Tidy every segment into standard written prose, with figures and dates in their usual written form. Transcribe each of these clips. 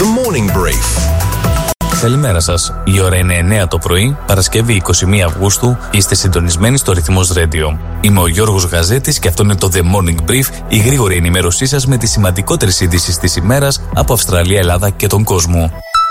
Morning Brief. Καλημέρα σας. Η ώρα είναι 9 το πρωί, Παρασκευή 21 Αυγούστου. Είστε συντονισμένοι στο Ρυθμός Radio. Είμαι ο Γιώργος Γαζέτης και αυτό είναι το The Morning Brief, η γρήγορη ενημέρωσή σας με τις σημαντικότερες ειδήσεις της ημέρας από Αυστραλία, Ελλάδα και τον κόσμο.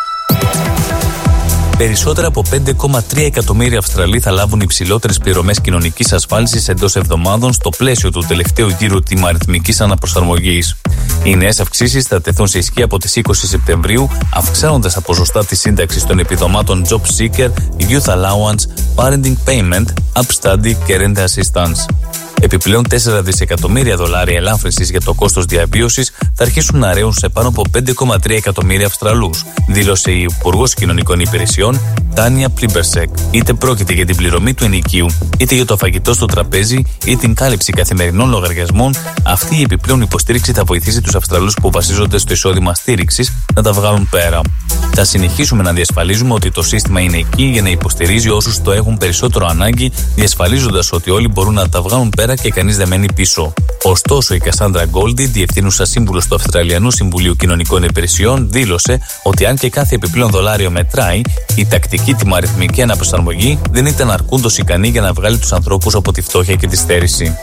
Περισσότερα από 5,3 εκατομμύρια Αυστραλοί θα λάβουν υψηλότερες πληρωμές κοινωνικής ασφάλισης εντός εβδομάδων στο πλαίσιο του τελευταίου γύρου τιμαριθμικής αναπροσαρμογής. Οι νέες αυξήσεις θα τεθούν σε ισχύ από τις 20 Σεπτεμβρίου, αυξάνοντας τα ποσοστά της σύνταξης των επιδομάτων Job Seeker, Youth Allowance, Parenting Payment, Upstudy και Rent Assistance. Επιπλέον 4 δισεκατομμύρια δολάρια ελάφρυνσης για το κόστος διαβίωσης θα αρχίσουν να ρέουν σε πάνω από 5,3 εκατομμύρια Αυστραλούς, δήλωσε η Υπουργός Κοινωνικών Υπηρεσιών Τάνια Πλίμπερσεκ. Είτε πρόκειται για την πληρωμή του ενοικίου, είτε για το φαγητό στο τραπέζι ή την κάλυψη καθημερινών λογαριασμών, αυτή η επιπλέον υποστήριξη θα βοηθήσει τους Αυστραλούς που βασίζονται στο εισόδημα στήριξης να τα βγάλουν πέρα. Θα συνεχίσουμε να διασφαλίζουμε ότι το σύστημα είναι εκεί για να υποστηρίζει όσους το έχουν περισσότερο ανάγκη, διασφαλίζοντας ότι όλοι μπορούν να τα βγάλουν πέρα και κανείς δεν μένει πίσω. Ωστόσο, η Κασάντρα Γκόλντι, διευθύνουσα σύμβουλος του Αυστραλιανού Συμβουλίου Κοινωνικών Υπηρεσιών, δήλωσε ότι αν και κάθε επιπλέον δολάριο μετράει, η τακτική τιμαριθμική αναπροσαρμογή δεν ήταν αρκούντος ικανή για να βγάλει τους ανθρώπους από τη φτώχεια και τη στέρηση.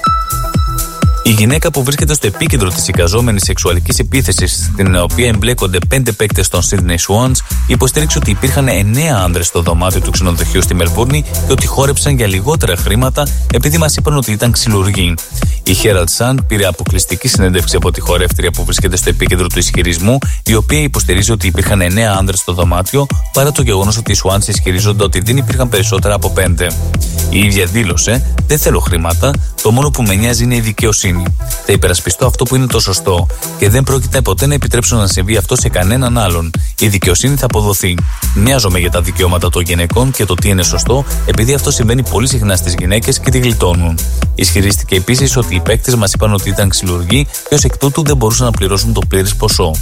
Η γυναίκα που βρίσκεται στο επίκεντρο της εικαζόμενης σεξουαλικής επίθεσης, στην οποία εμπλέκονται 5 παίκτες των Sydney Swans, υποστήριξε ότι υπήρχαν 9 άνδρες στο δωμάτιο του ξενοδοχείου στη Μελβούρνη και ότι χόρεψαν για λιγότερα χρήματα επειδή μας είπαν ότι ήταν ξυλουργοί. Η Herald Sun πήρε αποκλειστική συνέντευξη από τη χορεύτρια που βρίσκεται στο επίκεντρο του ισχυρισμού, η οποία υποστηρίζει ότι υπήρχαν 9 άνδρες στο δωμάτιο, παρά το γεγονός ότι οι Swans ισχυρίζονται ότι δεν υπήρχαν περισσότερα από 5. Η ίδια δήλωσε: «Δεν θέλω χρήματα, το μόνο που με νοιάζει είναι η δικαιοσύνη. Θα υπερασπιστώ αυτό που είναι το σωστό και δεν πρόκειται ποτέ να επιτρέψω να συμβεί αυτό σε κανέναν άλλον. Η δικαιοσύνη θα αποδοθεί. Μοιάζομαι για τα δικαιώματα των γυναικών και το τι είναι σωστό, επειδή αυτό συμβαίνει πολύ συχνά στις γυναίκες και τη γλιτώνουν». Ισχυρίστηκε επίσης ότι οι παίκτες μας είπαν ότι ήταν ξυλουργοί και ως εκ τούτου δεν μπορούσαν να πληρώσουν το πλήρες ποσό.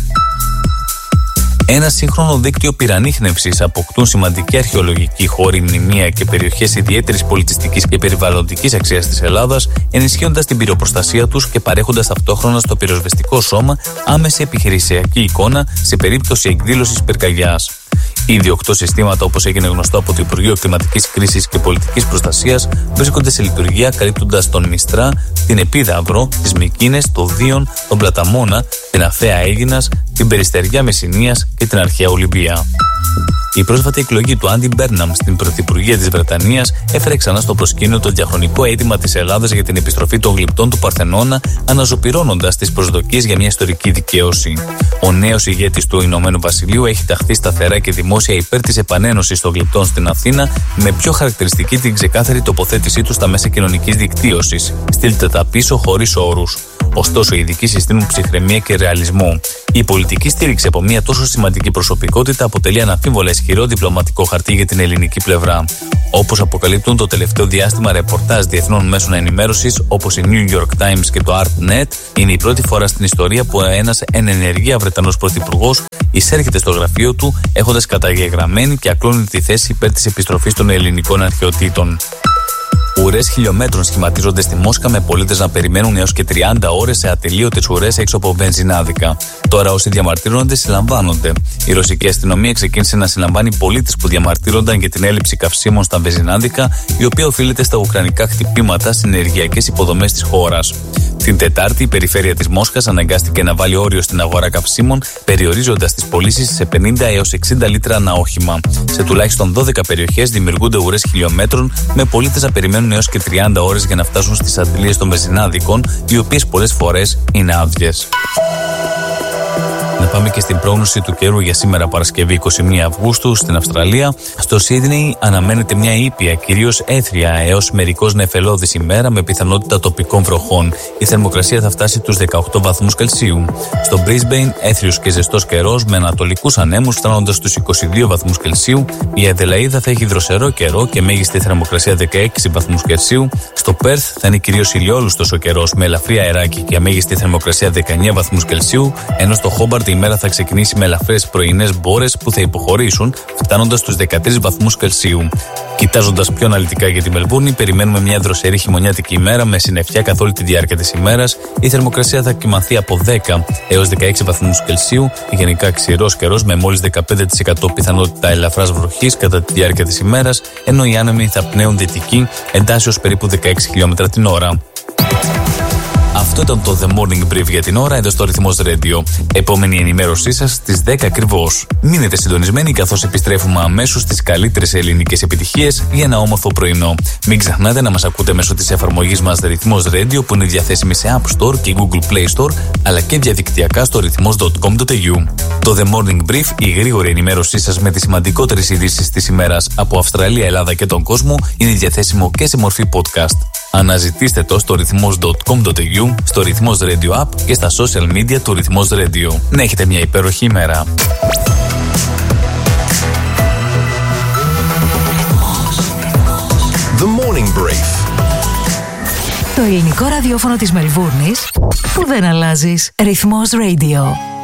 Ένα σύγχρονο δίκτυο πυρανίχνευσης αποκτούν σημαντική αρχαιολογική χώρη, μνημεία και περιοχές ιδιαίτερης πολιτιστικής και περιβαλλοντικής αξίας της Ελλάδας, ενισχύοντας την πυροπροστασία τους και παρέχοντας ταυτόχρονα στο πυροσβεστικό σώμα άμεση επιχειρησιακή εικόνα σε περίπτωση εκδήλωσης πυρκαγιάς. Ήδη 8 συστήματα, όπως έγινε γνωστό από το Υπουργείο Κλιματικής Κρίσης και Πολιτικής Προστασίας, βρίσκονται σε λειτουργία, καλύπτοντας τον Μιστρά, την Επίδαυρο, τις Μυκίνες, το Δίον, τον Πλαταμόνα, την Αθέα Αίγινας, την Περιστεριά Μεσσηνίας και την Αρχαία Ολυμπία. Η πρόσφατη εκλογή του Άντι Μπέρναμ στην Πρωθυπουργία της Βρετανίας έφερε ξανά στο προσκήνιο το διαχρονικό αίτημα της Ελλάδας για την επιστροφή των γλυπτών του Παρθενώνα, αναζωπυρώνοντας τις προσδοκίες για μια ιστορική δικαίωση. Ο νέος ηγέτης του Ηνωμένου Βασιλείου έχει ταχθεί σταθερά και δημόσια υπέρ της επανένωσης των γλυπτών στην Αθήνα, με πιο χαρακτηριστική την ξεκάθαρη τοποθέτησή του στα μέσα κοινωνικής δικτύωσης. «Στείλτε τα πίσω χωρίς όρους». Ωστόσο, οι ειδικοί συστήνουν ψυχραιμία και ρεαλισμό. Η πολιτική στήριξη από μια τόσο σημαντική προσωπικότητα αποτελεί αναμφίβολα ισχυρό διπλωματικό χαρτί για την ελληνική πλευρά. Όπως αποκαλύπτουν το τελευταίο διάστημα ρεπορτάζ διεθνών μέσων ενημέρωσης όπως η New York Times και το ArtNet, είναι η πρώτη φορά στην ιστορία που ένας εν ενεργεία Βρετανός πρωθυπουργός εισέρχεται στο γραφείο του έχοντας καταγεγραμμένη και ακλόνητη θέση υπέρ της επιστροφής των ελληνικών αρχαιοτήτων. Ουρές χιλιόμετρων σχηματίζονται στη Μόσχα, με πολίτες να περιμένουν έως και 30 ώρες σε ατελείωτες ουρές έξω από βενζινάδικα. Τώρα όσοι διαμαρτύρονται συλλαμβάνονται. Η ρωσική αστυνομία ξεκίνησε να συλλαμβάνει πολίτες που διαμαρτύρονταν για την έλλειψη καυσίμων στα βενζινάδικα, η οποία οφείλεται στα ουκρανικά χτυπήματα στις ενεργειακές υποδομές της χώρας. Την Τετάρτη, η περιφέρεια της Μόσχας αναγκάστηκε να βάλει όριο στην αγορά καυσίμων, περιορίζοντας τις πωλήσεις σε 50 έως 60 λίτρα ανά όχημα. Σε τουλάχιστον 12 περιοχές δημιουργούνται ουρές χιλιόμετρων, με πολίτες να περιμένουν έως και 30 ώρες για να φτάσουν στις αντλίες των βενζινάδικων, οι οποίες πολλές φορές είναι άδειες. Να πάμε και στην πρόγνωση του καιρού για σήμερα, Παρασκευή 21 Αυγούστου, στην Αυστραλία. Στο Σίδνεϊ αναμένεται μια ήπια, κυρίως έθρια έως μερικώς νεφελώδης ημέρα με πιθανότητα τοπικών βροχών. Η θερμοκρασία θα φτάσει τους 18 βαθμούς Κελσίου. Στο Brisbane, έθριος και ζεστός καιρός με ανατολικούς ανέμους φτάνοντας στους 22 βαθμούς Κελσίου. Η Αδελαΐδα θα έχει δροσερό καιρό και μέγιστη θερμοκρασία 16 βαθμούς Κελσίου. Στο Πέρθ θα είναι κυρίως ηλιόλουστος ο καιρός με ελαφρύ αεράκι και μέγιστη θερμοκρασία 19 βαθμούς Κελσίου, ενώ στο Χόμπαρτ η ημέρα θα ξεκινήσει με ελαφρές πρωινές μπόρες που θα υποχωρήσουν, φτάνοντας στους 13 βαθμούς Κελσίου. Κοιτάζοντας πιο αναλυτικά για τη Μελβούρνη, περιμένουμε μια δροσερή χειμωνιάτικη ημέρα με συννεφιά καθ' όλη τη διάρκεια της ημέρας. Η θερμοκρασία θα κυμανθεί από 10 έως 16 βαθμούς Κελσίου, γενικά ξηρός καιρός με μόλις 15% πιθανότητα ελαφράς βροχής κατά τη διάρκεια της ημέρας, ενώ οι άνεμοι θα πνέουν δυτική εντάσσεως περίπου 16 χιλιόμετρα την ώρα. Αυτό ήταν το The Morning Brief για την ώρα εδώ στο Ρυθμός Radio. Επόμενη ενημέρωσή σας στις 10 ακριβώς. Μείνετε συντονισμένοι καθώς επιστρέφουμε αμέσως στις καλύτερες ελληνικές επιτυχίες για ένα όμορφο πρωινό. Μην ξεχνάτε να μας ακούτε μέσω της εφαρμογής μας Ρυθμός Radio που είναι διαθέσιμη σε App Store και Google Play Store αλλά και διαδικτυακά στο ρυθμός.com.au. Το The Morning Brief, η γρήγορη ενημέρωσή σας με τις σημαντικότερες ειδήσεις της ημέρας από Αυστραλία, Ελλάδα και τον κόσμο, είναι διαθέσιμο και σε μορφή podcast. Αναζητήστε το στο ρυθμός.com.au, στο Ρυθμός Radio App και στα social media του Ρυθμός Radio. Να έχετε μια υπέροχη ημέρα. The Morning Brief. Το ελληνικό ραδιόφωνο της Μελβούρνης που δεν αλλάζεις. Ρυθμός Radio.